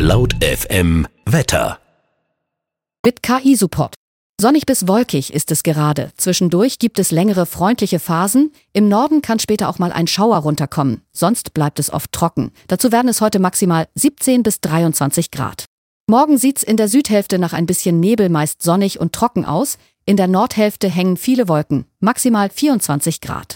Laut FM Wetter. Mit KI-Support. Sonnig bis wolkig ist es gerade. Zwischendurch gibt es längere freundliche Phasen. Im Norden kann später auch mal ein Schauer runterkommen. Sonst bleibt es oft trocken. Dazu werden es heute maximal 17 bis 23 Grad. Morgen sieht's in der Südhälfte nach ein bisschen Nebel meist sonnig und trocken aus. In der Nordhälfte hängen viele Wolken. Maximal 24 Grad.